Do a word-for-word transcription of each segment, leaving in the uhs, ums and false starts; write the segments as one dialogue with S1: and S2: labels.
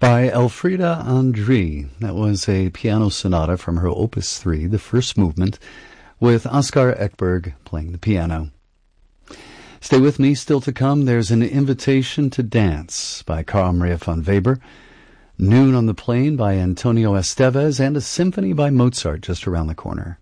S1: By Elfriede André. That was a piano sonata from her Opus three, the first movement, with Oskar Ekberg playing the piano. Stay with me, still to come, there's an Invitation to Dance by Carl Maria von Weber, Noon on the Plain by Antonio Estevez, and a symphony by Mozart just around the corner.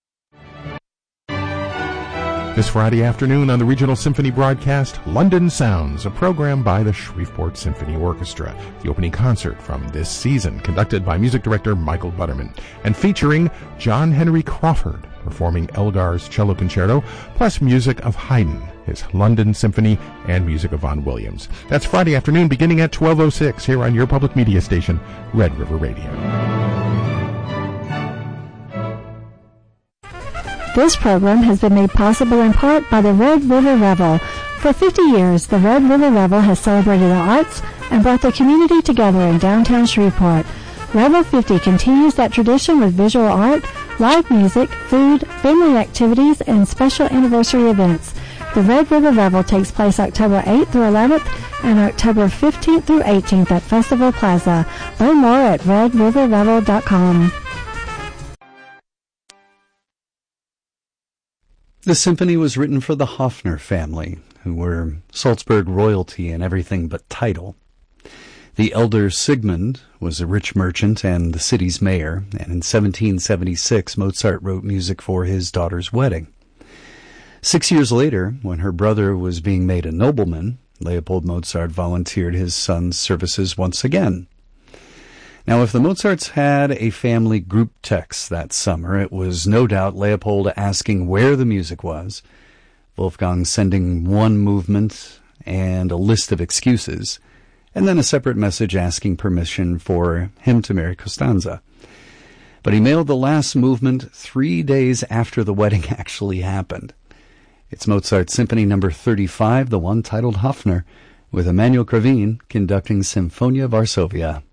S2: This Friday afternoon on the Regional Symphony broadcast, London Sounds, a program by the Shreveport Symphony Orchestra. The opening concert from this season, conducted by music director Michael Butterman, and featuring John Henry Crawford performing Elgar's Cello Concerto, plus music of Haydn, his London Symphony, and music of Vaughan Williams. That's Friday afternoon beginning at twelve oh six here on your public media station, Red River Radio.
S3: This program has been made possible in part by the Red River Revel. For fifty years, the Red River Revel has celebrated the arts and brought the community together in downtown Shreveport. Revel fifty continues that tradition with visual art, live music, food, family activities, and special anniversary events. The Red River Revel takes place October eighth through eleventh and October fifteenth through eighteenth at Festival Plaza. Learn more at red river revel dot com.
S1: The symphony was written for the Hofner family, who were Salzburg royalty in everything but title. The elder Sigmund was a rich merchant and the city's mayor, and in seventeen seventy-six Mozart wrote music for his daughter's wedding. Six years later, when her brother was being made a nobleman, Leopold Mozart volunteered his son's services once again. Now, if the Mozarts had a family group text that summer, it was no doubt Leopold asking where the music was, Wolfgang sending one movement and a list of excuses, and then a separate message asking permission for him to marry Costanza. But he mailed the last movement three days after the wedding actually happened. It's Mozart Symphony Number thirty-five, the one titled Hofner, with Emanuel Kravin conducting Symphonia Varsovia.